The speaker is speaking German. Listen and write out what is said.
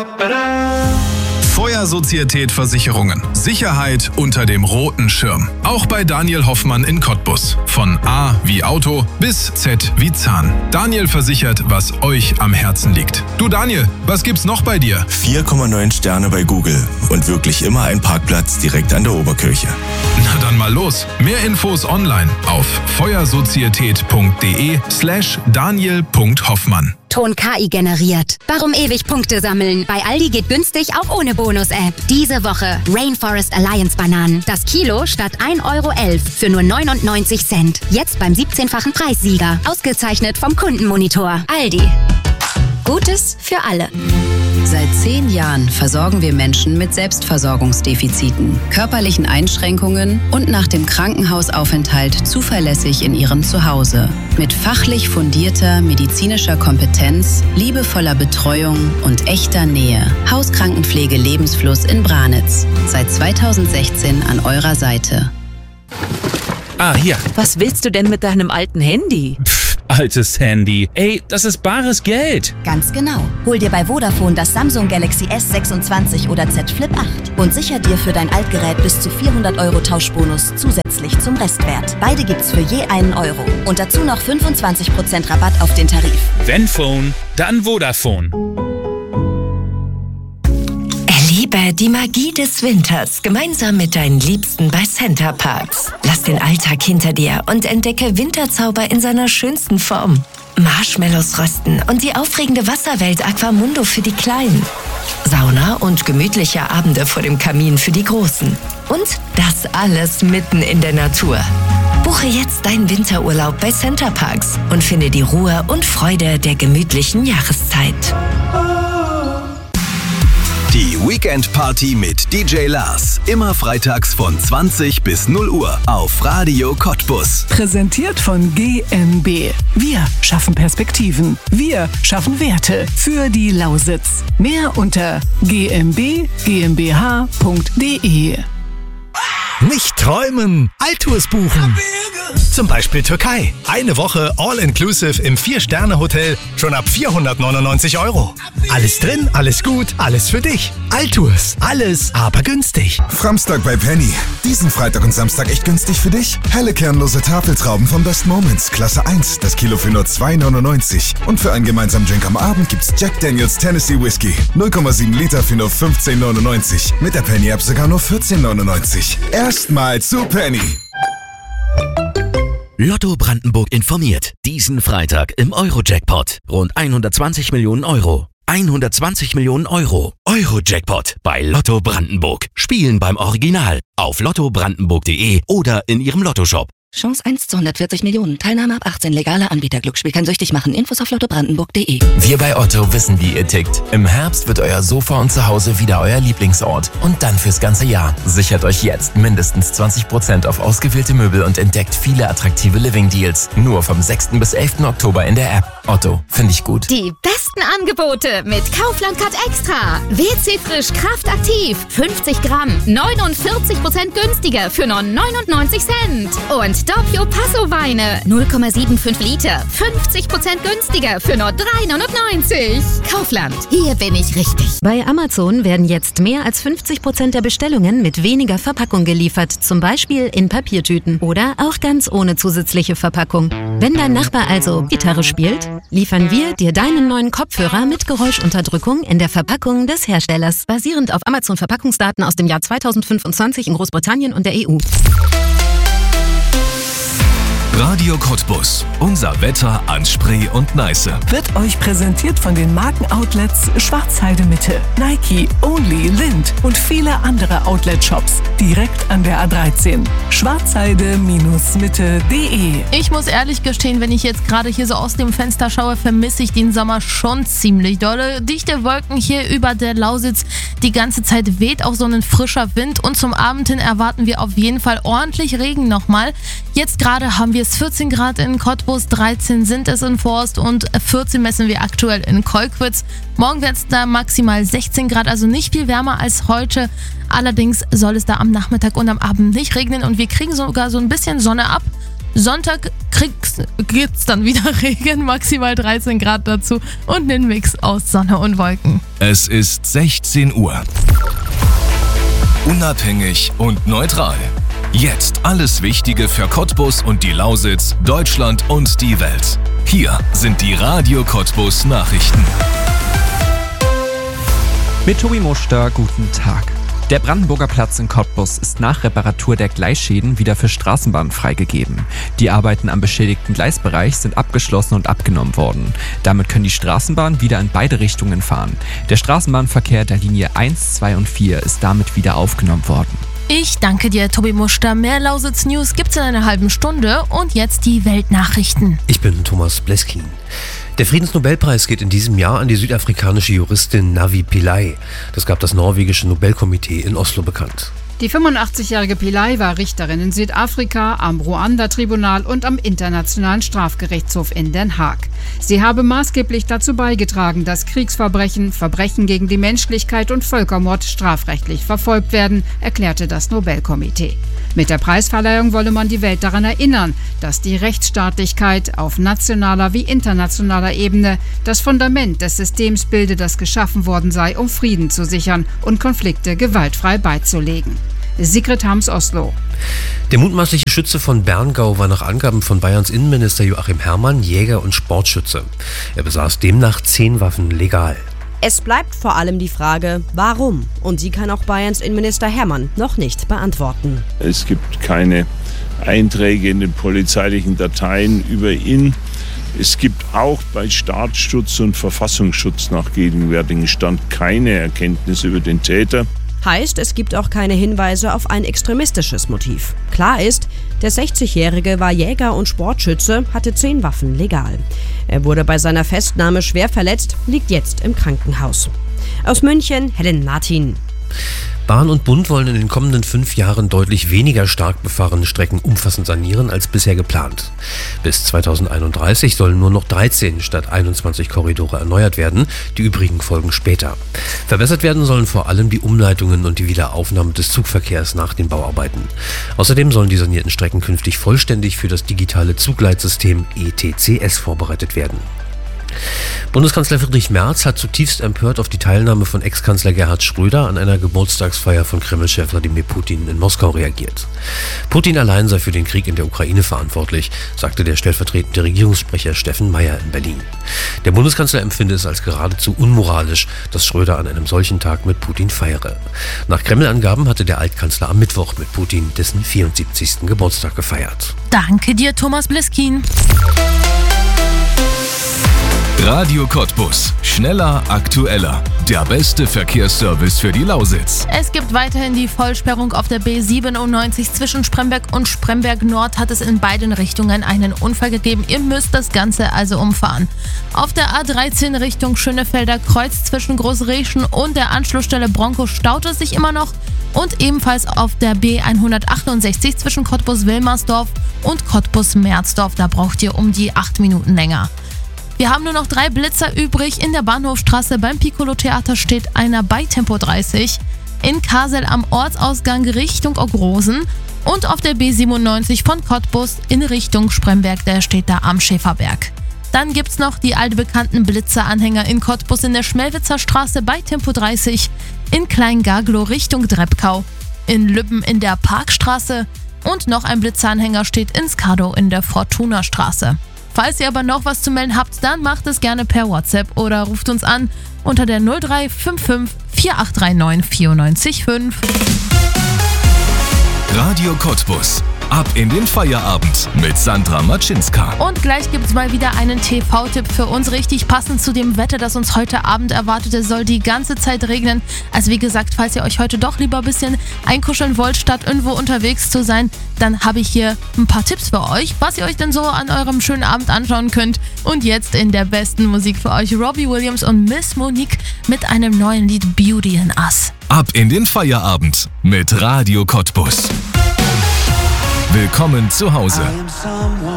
Feuersozietät Versicherungen. Sicherheit unter dem roten Schirm. Auch bei Daniel Hoffmann in Cottbus. Von A wie Auto bis Z wie Zahn. Daniel versichert, was euch am Herzen liegt. Du Daniel, was gibt's noch bei dir? 4,9 Sterne bei Google und wirklich immer ein Parkplatz direkt an der Oberkirche. Na dann mal los. Mehr Infos online auf feuersozietät.de/Daniel.Hoffmann. Ton KI generiert. Warum ewig Punkte sammeln? Bei Aldi geht günstig auch ohne Bonus-App. Diese Woche Rainforest Alliance Bananen. Das Kilo statt 1,11 € für nur 99 Cent. Jetzt beim 17-fachen Preissieger. Ausgezeichnet vom Kundenmonitor. Aldi. Gutes für alle. Seit 10 Jahren versorgen wir Menschen mit Selbstversorgungsdefiziten, körperlichen Einschränkungen und nach dem Krankenhausaufenthalt zuverlässig in ihrem Zuhause. Mit fachlich fundierter medizinischer Kompetenz, liebevoller Betreuung und echter Nähe. Hauskrankenpflege Lebensfluss in Branitz. Seit 2016 an eurer Seite. Hier. Was willst du denn mit deinem alten Handy? Altes Handy. Ey, das ist bares Geld. Ganz genau. Hol dir bei Vodafone das Samsung Galaxy S26 oder Z Flip 8 und sicher dir für dein Altgerät bis zu 400 € Tauschbonus zusätzlich zum Restwert. Beide gibt's für je €1 und dazu noch 25% Rabatt auf den Tarif. Wenn Phone, dann Vodafone. Erlebe die Magie des Winters gemeinsam mit deinen Liebsten bei Center Parcs. Lass den Alltag hinter dir und entdecke Winterzauber in seiner schönsten Form. Marshmallows rösten und die aufregende Wasserwelt Aquamundo für die Kleinen. Sauna und gemütliche Abende vor dem Kamin für die Großen. Und das alles mitten in der Natur. Buche jetzt deinen Winterurlaub bei Center Parcs und finde die Ruhe und Freude der gemütlichen Jahreszeit. Die Weekend Party mit DJ Lars. Immer freitags von 20 bis 0 Uhr auf Radio Cottbus. Präsentiert von GmbH. Wir schaffen Perspektiven. Wir schaffen Werte für die Lausitz. Mehr unter gmbh.de. Nicht träumen, Altours buchen. Zum Beispiel Türkei. Eine Woche All-Inclusive im 4-Sterne-Hotel schon ab 499 €. Alles drin, alles gut, alles für dich. Altours. Alles, aber günstig. Framstag bei Penny. Diesen Freitag und Samstag echt günstig für dich? Helle kernlose Tafeltrauben von Best Moments. Klasse 1. Das Kilo für nur 2,99. Und für einen gemeinsamen Drink am Abend gibt's Jack Daniels Tennessee Whiskey. 0,7 Liter für nur 15,99. Mit der Penny-App sogar nur 14,99. Erstmal zu Penny. Lotto Brandenburg informiert. Diesen Freitag im Euro-Jackpot. Rund 120 Millionen €. 120 Millionen €. Euro-Jackpot bei Lotto Brandenburg. Spielen beim Original. Auf lottobrandenburg.de oder in Ihrem Lottoshop. Chance 1 zu 140 Millionen. Teilnahme ab 18. Legaler Anbieter. Glücksspiel kann süchtig machen. Infos auf lottobrandenburg.de. Wir bei Otto wissen, wie ihr tickt. Im Herbst wird euer Sofa und Zuhause wieder euer Lieblingsort. Und dann fürs ganze Jahr. Sichert euch jetzt mindestens 20% auf ausgewählte Möbel und entdeckt viele attraktive Living-Deals. Nur vom 6. bis 11. Oktober in der App. Otto, finde ich gut. Die besten Angebote mit Kaufland Cut Extra. WC Frisch Kraft Aktiv. 50 Gramm. 49% günstiger für nur 99 Cent. Und Doppio Passo Weine. 0,75 Liter. 50% günstiger für nur 3,99 €. Kaufland. Hier bin ich richtig. Bei Amazon werden jetzt mehr als 50% der Bestellungen mit weniger Verpackung geliefert. Zum Beispiel in Papiertüten oder auch ganz ohne zusätzliche Verpackung. Wenn dein Nachbar also Gitarre spielt, liefern wir dir deinen neuen Kopfhörer mit Geräuschunterdrückung in der Verpackung des Herstellers. Basierend auf Amazon-Verpackungsdaten aus dem Jahr 2025 in Großbritannien und der EU. Radio Cottbus. Unser Wetter an Spree und Neiße. Wird euch präsentiert von den Markenoutlets Schwarzheide Mitte, Nike, Only, Lind und viele andere Outlet-Shops direkt an der A13. Schwarzheide-mitte.de. Ich muss ehrlich gestehen, wenn ich jetzt gerade hier so aus dem Fenster schaue, vermisse ich den Sommer schon ziemlich dolle. Dichte Wolken hier über der Lausitz. Die ganze Zeit weht auch so ein frischer Wind und zum Abend hin erwarten wir auf jeden Fall ordentlich Regen nochmal. Jetzt gerade haben wir es 14 Grad in Cottbus, 13 sind es in Forst und 14 messen wir aktuell in Kolkwitz. Morgen wird es da maximal 16 Grad, also nicht viel wärmer als heute. Allerdings soll es da am Nachmittag und am Abend nicht regnen und wir kriegen sogar so ein bisschen Sonne ab. Sonntag gibt's dann wieder Regen, maximal 13 Grad dazu und einen Mix aus Sonne und Wolken. Es ist 16 Uhr. Unabhängig und neutral. Jetzt alles Wichtige für Cottbus und die Lausitz, Deutschland und die Welt. Hier sind die Radio Cottbus Nachrichten. Mit Tobi Muster, guten Tag. Der Brandenburger Platz in Cottbus ist nach Reparatur der Gleisschäden wieder für Straßenbahnen freigegeben. Die Arbeiten am beschädigten Gleisbereich sind abgeschlossen und abgenommen worden. Damit können die Straßenbahnen wieder in beide Richtungen fahren. Der Straßenbahnverkehr der Linie 1, 2 und 4 ist damit wieder aufgenommen worden. Ich danke dir, Tobi Muster. Mehr Lausitz News gibt's in einer halben Stunde und jetzt die Weltnachrichten. Ich bin Thomas Bleskin. Der Friedensnobelpreis geht in diesem Jahr an die südafrikanische Juristin Navi Pillay. Das gab das norwegische Nobelkomitee in Oslo bekannt. Die 85-jährige Pillay war Richterin in Südafrika, am Ruanda-Tribunal und am Internationalen Strafgerichtshof in Den Haag. Sie habe maßgeblich dazu beigetragen, dass Kriegsverbrechen, Verbrechen gegen die Menschlichkeit und Völkermord strafrechtlich verfolgt werden, erklärte das Nobelkomitee. Mit der Preisverleihung wolle man die Welt daran erinnern, dass die Rechtsstaatlichkeit auf nationaler wie internationaler Ebene das Fundament des Systems bilde, das geschaffen worden sei, um Frieden zu sichern und Konflikte gewaltfrei beizulegen. Sigrid Harms, Oslo. Der mutmaßliche Schütze von Berngau war nach Angaben von Bayerns Innenminister Joachim Herrmann Jäger und Sportschütze. Er besaß demnach 10 Waffen legal. Es bleibt vor allem die Frage, warum? Und die kann auch Bayerns Innenminister Herrmann noch nicht beantworten. Es gibt keine Einträge in den polizeilichen Dateien über ihn. Es gibt auch bei Staatsschutz und Verfassungsschutz nach gegenwärtigem Stand keine Erkenntnis über den Täter. Heißt, es gibt auch keine Hinweise auf ein extremistisches Motiv. Klar ist, der 60-Jährige war Jäger und Sportschütze, hatte 10 Waffen legal. Er wurde bei seiner Festnahme schwer verletzt, liegt jetzt im Krankenhaus. Aus München, Helen Martin. Bahn und Bund wollen in den kommenden 5 Jahren deutlich weniger stark befahrene Strecken umfassend sanieren als bisher geplant. Bis 2031 sollen nur noch 13 statt 21 Korridore erneuert werden, die übrigen folgen später. Verbessert werden sollen vor allem die Umleitungen und die Wiederaufnahme des Zugverkehrs nach den Bauarbeiten. Außerdem sollen die sanierten Strecken künftig vollständig für das digitale Zugleitsystem ETCS vorbereitet werden. Bundeskanzler Friedrich Merz hat zutiefst empört auf die Teilnahme von Ex-Kanzler Gerhard Schröder an einer Geburtstagsfeier von Kreml-Chef Wladimir Putin in Moskau reagiert. Putin allein sei für den Krieg in der Ukraine verantwortlich, sagte der stellvertretende Regierungssprecher Steffen Meyer in Berlin. Der Bundeskanzler empfinde es als geradezu unmoralisch, dass Schröder an einem solchen Tag mit Putin feiere. Nach Kreml-Angaben hatte der Altkanzler am Mittwoch mit Putin dessen 74. Geburtstag gefeiert. Danke dir, Thomas Bleskin. Radio Cottbus. Schneller, aktueller. Der beste Verkehrsservice für die Lausitz. Es gibt weiterhin die Vollsperrung auf der B97 zwischen Spremberg und Spremberg Nord. Hat es in beiden Richtungen einen Unfall gegeben. Ihr müsst das Ganze also umfahren. Auf der A13 Richtung Schönefelder Kreuz zwischen Großreschen und der Anschlussstelle Bronco staut es sich immer noch. Und ebenfalls auf der B168 zwischen Cottbus-Wilmersdorf und Cottbus-Merzdorf. Da braucht ihr um die 8 Minuten länger. Wir haben nur noch 3 Blitzer übrig. In der Bahnhofstraße beim Piccolo-Theater steht einer bei Tempo 30. In Kassel am Ortsausgang Richtung Ogrosen. Und auf der B97 von Cottbus in Richtung Spremberg, der steht da am Schäferberg. Dann gibt's noch die altbekannten Blitzeranhänger in Cottbus in der Schmelwitzer Straße bei Tempo 30. In Kleingaglow Richtung Dreppkau. In Lübben in der Parkstraße. Und noch ein Blitzeranhänger steht in Skadow in der Fortuna-Straße. Falls ihr aber noch was zu melden habt, dann macht es gerne per WhatsApp oder ruft uns an unter der 0355 4839 945. Radio Cottbus. Ab in den Feierabend mit Sandra Matschinska. Und gleich gibt es mal wieder einen TV-Tipp für uns, richtig passend zu dem Wetter, das uns heute Abend erwartet. Es soll die ganze Zeit regnen. Also wie gesagt, falls ihr euch heute doch lieber ein bisschen einkuscheln wollt, statt irgendwo unterwegs zu sein, dann habe ich hier ein paar Tipps für euch, was ihr euch denn so an eurem schönen Abend anschauen könnt. Und jetzt in der besten Musik für euch Robbie Williams und Miss Monique mit einem neuen Lied Beauty in Us. Ab in den Feierabend mit Radio Cottbus. Willkommen zu Hause.